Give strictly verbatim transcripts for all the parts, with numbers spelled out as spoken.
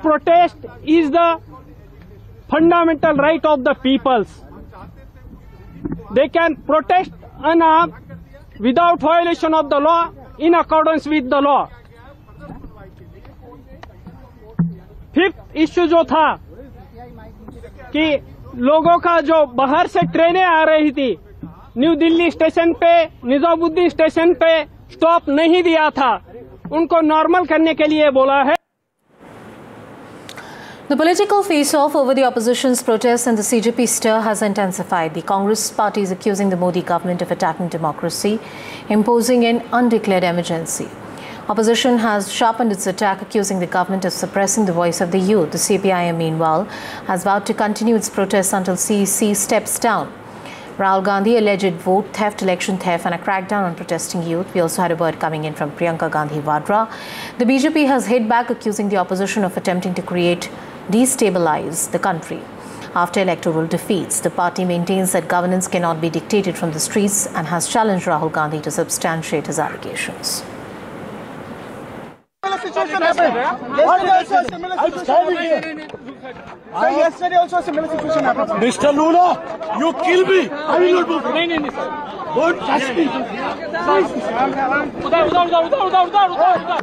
protest is the fundamental right of the peoples. They can protest unarmed without violation of the law in accordance with the law. Fifth issue जो था कि लोगों का जो बाहर से ट्रेनें आ रही थी, न्यू दिल्ली स्टेशन पे, निजामुद्दीन स्टेशन पे स्टॉप नहीं दिया था, उनको नॉर्मल करने के लिए बोला है. The political face-off over the opposition's protests and the C J P stir has intensified. The Congress party is accusing the Modi government of attacking democracy, imposing an undeclared emergency. Opposition has sharpened its attack, accusing the government of suppressing the voice of the youth. The C P I M, meanwhile, has vowed to continue its protests until C E C steps down. Rahul Gandhi, alleged vote theft, election theft and a crackdown on protesting youth. We also had a word coming in from Priyanka Gandhi Vadra. The B J P has hit back, accusing the opposition of attempting to create destabilize the country. After electoral defeats, the party maintains that governance cannot be dictated from the streets and has challenged Rahul Gandhi to substantiate his allegations. Situation happened. Yesterday also a similar situation happened. Mister Lula, you kill me. I will not move. No, no, no, sir. Don't touch me. Udar, udar, udar, udar, udar, udar,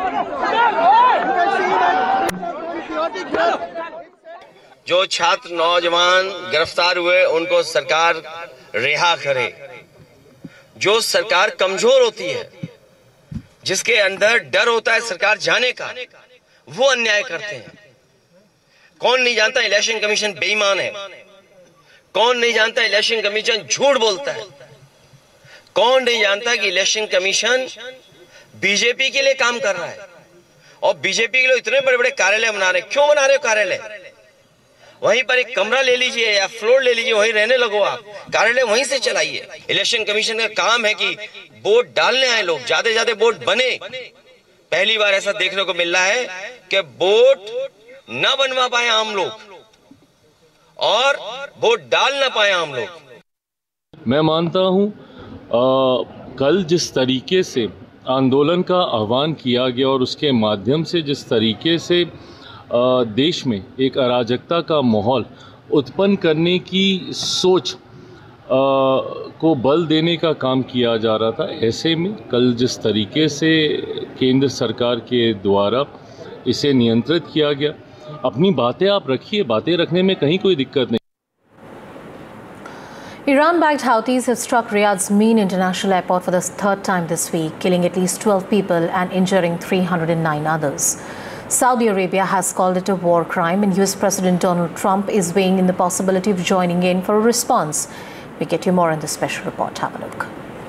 udar. जो छात्र नौजवान गिरफ्तार हुए उनको सरकार रिहा करे. जो सरकार कमजोर होती है, जिसके अंदर डर होता है सरकार जाने का, वो अन्याय करते हैं. कौन नहीं जानता इलेक्शन कमीशन बेईमान है? कौन नहीं जानता इलेक्शन कमीशन झूठ बोलता है? कौन नहीं जानता कि इलेक्शन कमीशन बीजेपी के लिए काम कर रहा है और बीजेपी के लिए इतने बड़े बड़े कार्यालय बना रहे? क्यों बना रहे हो कार्यालय? वहीं पर एक कमरा ले लीजिए या फ्लोर ले लीजिए, वहीं रहने लगो. आप कार्यालय वहीं से चलाइए. इलेक्शन कमीशन का काम है कि वोट डालने आए लोग, ज्यादा ज्यादा वोट बने. पहली बार ऐसा देखने को मिल रहा है कि वोट न बनवा पाए आम लोग और वोट डाल न पाए आम लोग. मैं मानता हूं कल जिस तरीके से आंदोलन का आह्वान किया गया और उसके माध्यम से जिस तरीके से आ, देश में एक अराजकता का माहौल उत्पन्न करने की सोच आ, को बल देने का काम किया जा रहा था, ऐसे में कल जिस तरीके से केंद्र सरकार के द्वारा इसे नियंत्रित किया गया, अपनी बातें आप रखिए, बातें रखने में कहीं कोई दिक्कत नहीं. Iran-backed Houthis have struck Riyadh's main international airport for the third time this week, killing at least twelve people and injuring three hundred nine others. Saudi Arabia has called it a war crime, and U S President Donald Trump is weighing in the possibility of joining in for a response. We get you more in this special report. Have a look.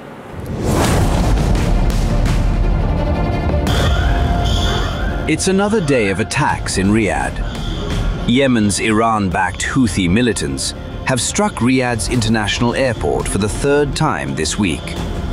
It's another day of attacks in Riyadh. Yemen's Iran-backed Houthi militants have struck Riyadh's international airport for the third time this week.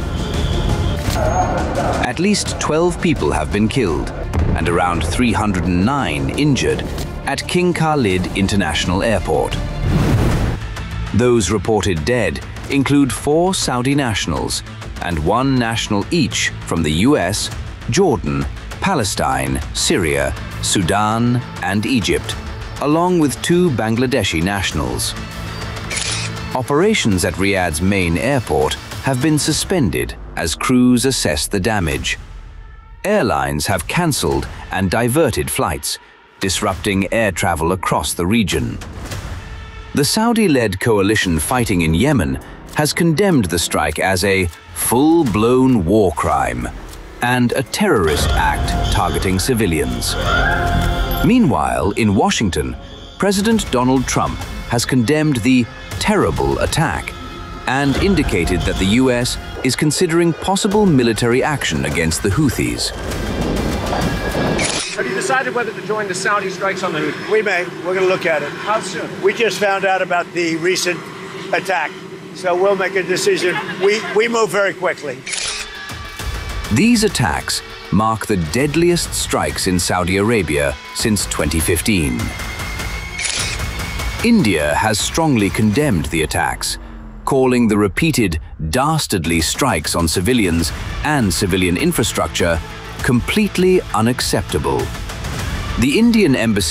At least twelve people have been killed and around three hundred nine injured at King Khalid International Airport. Those reported dead include four Saudi nationals and one national each from the U S, Jordan, Palestine, Syria, Sudan and Egypt, along with two Bangladeshi nationals. Operations at Riyadh's main airport have been suspended as crews assess the damage. Airlines have cancelled and diverted flights, disrupting air travel across the region. The Saudi-led coalition fighting in Yemen has condemned the strike as a full-blown war crime and a terrorist act targeting civilians. Meanwhile, in Washington, President Donald Trump has condemned the terrible attack and indicated that the U S is considering possible military action against the Houthis. Have you decided whether to join the Saudi strikes on the Houthis? We may. We're going to look at it. How soon? We just found out about the recent attack, so we'll make a decision. We, we move very quickly. These attacks mark the deadliest strikes in Saudi Arabia since twenty fifteen. India has strongly condemned the attacks, calling the repeated dastardly strikes on civilians and civilian infrastructure completely unacceptable. The Indian embassy